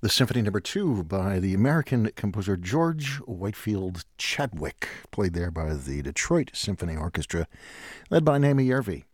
The Symphony Number 2 by the American composer George Whitefield Chadwick, played there by the Detroit Symphony Orchestra, led by Naomi Järvi.